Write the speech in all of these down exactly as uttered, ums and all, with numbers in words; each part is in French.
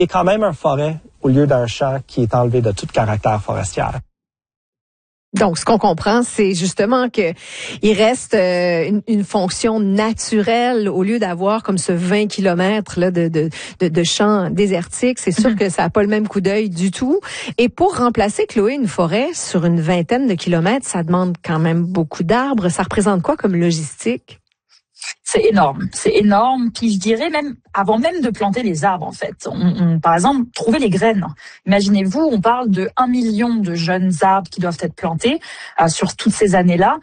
Il y a quand même une forêt au lieu d'un champ qui est enlevé de tout caractère forestier. Donc, ce qu'on comprend, c'est justement que il reste euh, une, une fonction naturelle au lieu d'avoir comme ce vingt kilomètres là de de de, de champs désertiques. C'est sûr mm-hmm. que ça n'a pas le même coup d'œil du tout. Et pour remplacer, Chloé, une forêt sur une vingtaine de kilomètres, ça demande quand même beaucoup d'arbres. Ça représente quoi comme logistique? C'est énorme, c'est énorme. Puis je dirais même, avant même de planter les arbres, en fait, on, on, par exemple, trouver les graines. Imaginez-vous, on parle de un million de jeunes arbres qui doivent être plantés euh, sur toutes ces années-là.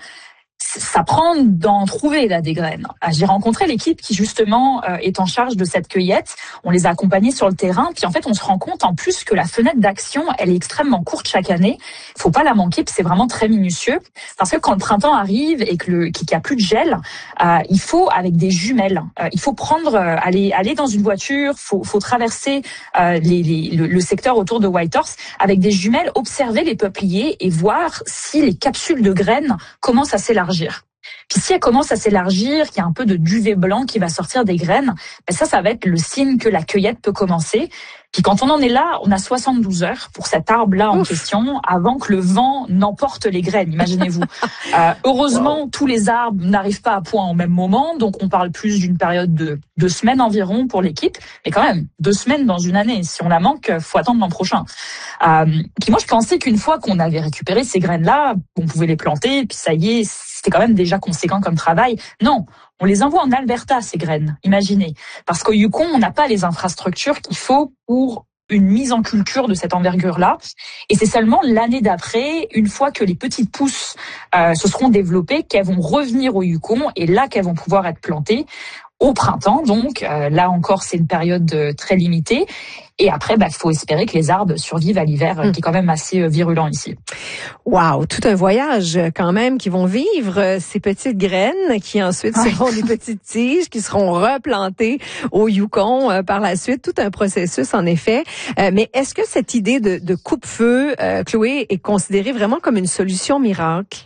Ça prend d'en trouver là des graines. J'ai rencontré l'équipe qui justement euh, est en charge de cette cueillette. On les a accompagnés sur le terrain. Puis en fait, on se rend compte en plus que la fenêtre d'action, elle est extrêmement courte chaque année. Il faut pas la manquer, puis c'est vraiment très minutieux. Parce que quand le printemps arrive et que le qu'il n'y a plus de gel, euh, il faut avec des jumelles. Euh, il faut prendre, euh, aller aller dans une voiture. Faut faut traverser euh, les, les le, le secteur autour de Whitehorse avec des jumelles, observer les peupliers et voir si les capsules de graines commencent à s'élargir. Puis si elle commence à s'élargir, qu'il y a un peu de duvet blanc qui va sortir des graines, ben ça, ça va être le signe que la cueillette peut commencer. Puis quand on en est là, on a soixante-douze heures pour cet arbre-là en Ouf. question avant que le vent n'emporte les graines, imaginez-vous. euh, heureusement, wow. tous les arbres n'arrivent pas à point au même moment, donc on parle plus d'une période de deux semaines environ pour l'équipe, mais quand même, deux semaines dans une année. Si on la manque, faut attendre l'an prochain. Euh, puis moi, je pensais qu'une fois qu'on avait récupéré ces graines-là, on pouvait les planter, puis ça y est, c'était quand même déjà conséquent comme travail. Non, on les envoie en Alberta, ces graines, imaginez. Parce qu'au Yukon, on n'a pas les infrastructures qu'il faut pour une mise en culture de cette envergure-là. Et c'est seulement l'année d'après, une fois que les petites pousses euh, se seront développées, qu'elles vont revenir au Yukon et là qu'elles vont pouvoir être plantées au printemps. Donc euh, là encore, c'est une période euh, très limitée. Et après, bah, faut espérer que les arbres survivent à l'hiver, mmh. qui est quand même assez euh, virulent ici. Wow, tout un voyage quand même qui vont vivre euh, ces petites graines qui ensuite ouais. seront des petites tiges qui seront replantées au Yukon euh, par la suite. Tout un processus en effet. Euh, mais est-ce que cette idée de, de coupe-feu, euh, Chloé, est considérée vraiment comme une solution miracle?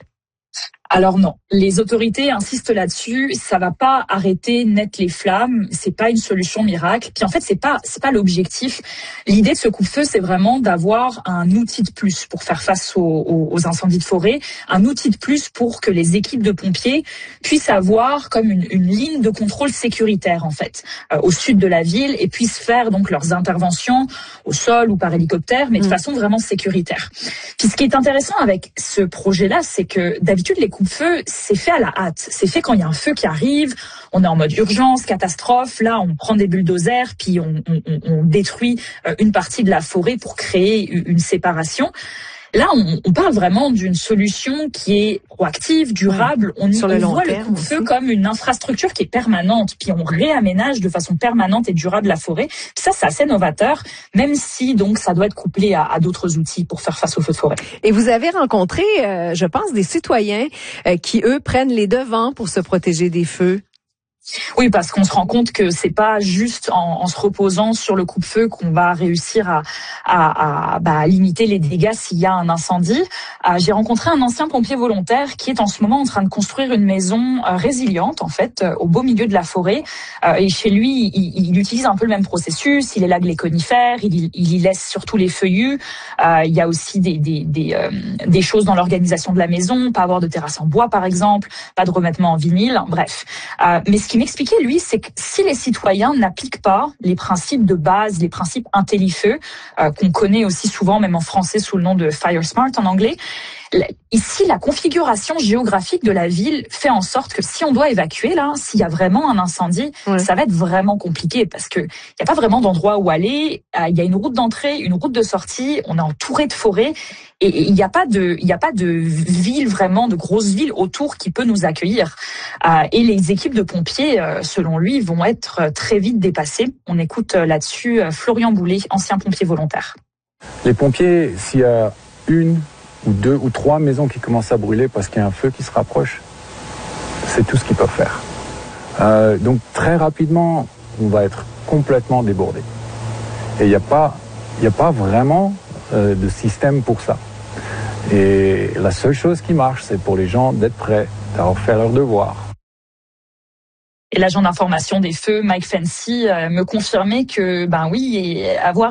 Alors non, les autorités insistent là-dessus. Ça va pas arrêter net les flammes. C'est pas une solution miracle. Puis en fait, c'est pas c'est pas l'objectif. L'idée de ce coupe-feu, c'est vraiment d'avoir un outil de plus pour faire face aux, aux, aux incendies de forêt, un outil de plus pour que les équipes de pompiers puissent avoir comme une, une ligne de contrôle sécuritaire en fait euh, au sud de la ville et puissent faire donc leurs interventions au sol ou par hélicoptère, mais de mmh. façon vraiment sécuritaire. Puis ce qui est intéressant avec ce projet-là, c'est que d'habitude les feu, c'est fait à la hâte. C'est fait quand il y a un feu qui arrive, on est en mode urgence, catastrophe. Là, on prend des bulldozers, puis on, on, on détruit une partie de la forêt pour créer une séparation. Là, on, on parle vraiment d'une solution qui est proactive, durable. On, Sur le on long voit terme le coupe-feu aussi. Comme une infrastructure qui est permanente, puis on réaménage de façon permanente et durable la forêt. Puis ça, c'est assez novateur, même si donc ça doit être couplé à, à d'autres outils pour faire face aux feux de forêt. Et vous avez rencontré, euh, je pense, des citoyens euh, qui, eux, prennent les devants pour se protéger des feux. Oui, parce qu'on se rend compte que c'est pas juste en, en se reposant sur le coupe-feu qu'on va réussir à, à, à bah, limiter les dégâts s'il y a un incendie. Euh, j'ai rencontré un ancien pompier volontaire qui est en ce moment en train de construire une maison euh, résiliente, en fait, euh, au beau milieu de la forêt. Euh, et chez lui, il, il utilise un peu le même processus. Il élague les conifères, il, il y laisse surtout les feuillus. Euh, il y a aussi des, des, des, euh, des choses dans l'organisation de la maison, pas avoir de terrasse en bois, par exemple, pas de revêtement en vinyle, bref. Euh, mais ce qui m'expliquait, lui, c'est que si les citoyens n'appliquent pas les principes de base, les principes IntelliFeu, euh, qu'on connaît aussi souvent, même en français, sous le nom de FireSmart en anglais, ici, la configuration géographique de la ville fait en sorte que si on doit évacuer, là, s'il y a vraiment un incendie, ouais. ça va être vraiment compliqué parce que il n'y a pas vraiment d'endroit où aller. Euh, il y a une route d'entrée, une route de sortie. On est entouré de forêts et il n'y a pas de, il n'y a pas de ville vraiment, de grosse ville autour qui peut nous accueillir. Euh, et les équipes de pompiers, euh, selon lui, vont être très vite dépassées. On écoute là-dessus Florian Boulet, ancien pompier volontaire. Les pompiers, s'il y a une ou deux ou trois maisons qui commencent à brûler parce qu'il y a un feu qui se rapproche, c'est tout ce qu'ils peuvent faire. Euh, donc très rapidement, on va être complètement débordé. Et il n'y a pas, il n'y a pas vraiment euh, de système pour ça. Et la seule chose qui marche, c'est pour les gens d'être prêts, d'avoir fait leur devoir. Et l'agent d'information des feux, Mike Fancy, euh, me confirmait que, ben oui, et avoir